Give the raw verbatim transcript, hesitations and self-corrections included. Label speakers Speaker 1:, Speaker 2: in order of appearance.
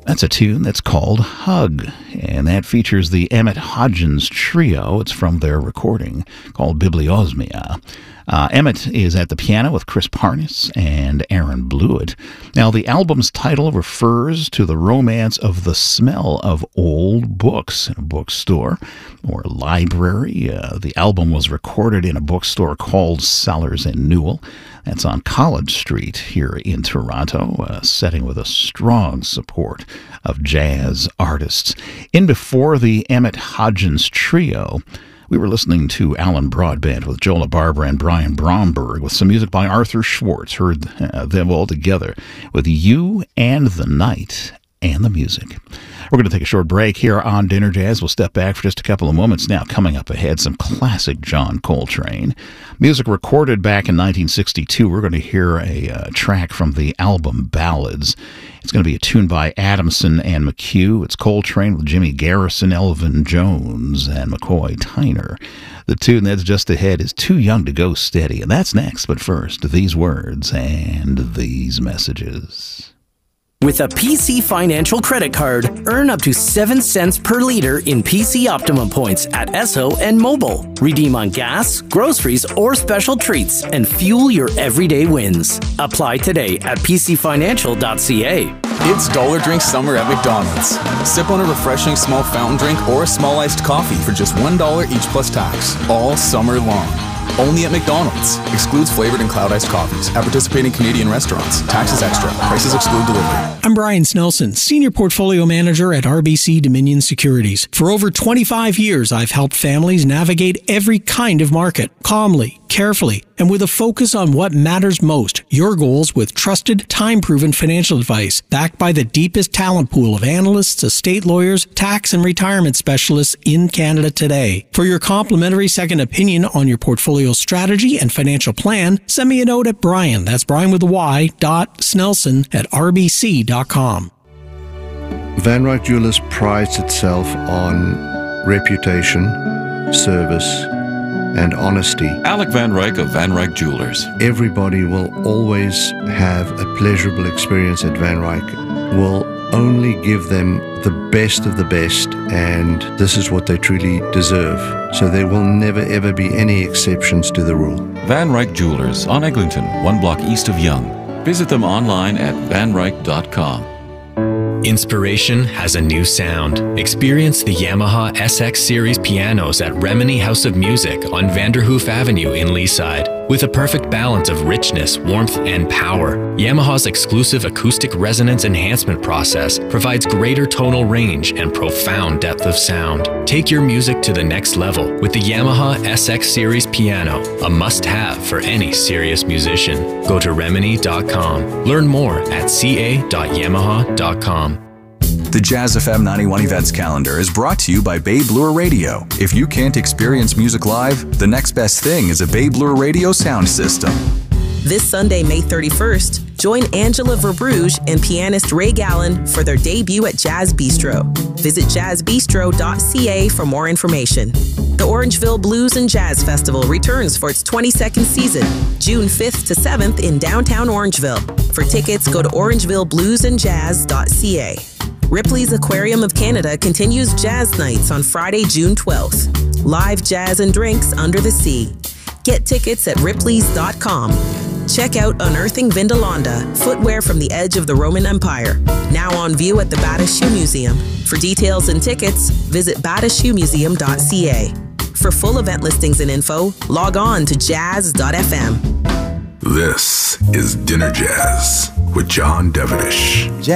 Speaker 1: That's a tune that's called Hug, and that features the Emmett Hodgins Trio. It's from their recording called Bibliosmia. Uh, Emmett is at the piano with Chris Parnas and Aaron Blewett. Now, the album's title refers to the romance of the smell of old books in a bookstore or library. Uh, the album was recorded in a bookstore called Sellers and Newell. That's on College Street here in Toronto, a setting with a strong support of jazz artists. In before the Emmett Hodgins Trio, we were listening to Alan Broadbent with Jola Barbara and Brian Bromberg with some music by Arthur Schwartz. Heard uh, them all together with You and the Night and the Music. We're going to take a short break here on Dinner Jazz. We'll step back for just a couple of moments. Now, coming up ahead, some classic John Coltrane. Music recorded back in nineteen sixty-two. We're going to hear a uh, track from the album Ballads. It's going to be a tune by Adamson and McHugh. It's Coltrane with Jimmy Garrison, Elvin Jones, and McCoy Tyner. The tune that's just ahead is Too Young to Go Steady, and that's next. But first, these words and these messages.
Speaker 2: With a P C Financial credit card, earn up to seven cents per liter in P C Optimum points at Esso and Mobil. Redeem on gas, groceries, or special treats and fuel your everyday wins. Apply today at p c financial dot c a.
Speaker 3: It's Dollar Drink Summer at McDonald's. Sip on a refreshing small fountain drink or a small iced coffee for just one dollar each plus tax, all summer long. Only at McDonald's. Excludes flavored and cloud iced coffees at participating Canadian restaurants. Taxes extra. Prices exclude delivery.
Speaker 4: I'm Brian Snelson, Senior Portfolio Manager at R B C Dominion Securities. For over twenty-five years, I've helped families navigate every kind of market, calmly, carefully, and with a focus on what matters most, your goals with trusted, time-proven financial advice, backed by the deepest talent pool of analysts, estate lawyers, tax and retirement specialists in Canada today. For your complimentary second opinion on your portfolio strategy and financial plan, send me a note at Brian, that's Brian with a Y, dot Snelson at r b c dot com.
Speaker 5: Van Ryck Jewelers prides itself on reputation, service, and honesty.
Speaker 6: Alec Van Ryck of Van Ryck Jewelers.
Speaker 5: Everybody will always have a pleasurable experience at Van Ryck. We'll only give them the best of the best, and this is what they truly deserve. So there will never ever be any exceptions to the rule.
Speaker 6: Van Ryck Jewelers on Eglinton, one block east of Yonge. Visit them online at van ryck dot com.
Speaker 7: Inspiration has a new sound. Experience the Yamaha S X Series pianos at Remini House of Music on Vanderhoof Avenue in Leaside. With a perfect balance of richness, warmth, and power, Yamaha's exclusive acoustic resonance enhancement process provides greater tonal range and profound depth of sound. Take your music to the next level with the Yamaha S X Series piano, a must-have for any serious musician. Go to remini dot com. Learn more at c a dot yamaha dot com.
Speaker 8: The Jazz F M ninety-one Events Calendar is brought to you by Bay Bloor Radio. If you can't experience music live, the next best thing is a Bay Bloor Radio sound system.
Speaker 9: This Sunday, May thirty-first, join Angela Verbruge and pianist Ray Gallen for their debut at Jazz Bistro. Visit jazz bistro dot c a for more information. The Orangeville Blues and Jazz Festival returns for its twenty-second season, June fifth to seventh in downtown Orangeville. For tickets, go to orangeville blues and jazz dot c a. Ripley's Aquarium of Canada continues Jazz Nights on Friday, June twelfth. Live jazz and drinks under the sea. Get tickets at ripleys dot com. Check out Unearthing Vindolanda, footwear from the edge of the Roman Empire. Now on view at the Bata Shoe Museum. For details and tickets, visit bata shoe museum dot c a. For full event listings and info, log on to jazz dot f m.
Speaker 10: This is Dinner Jazz with John Devenish.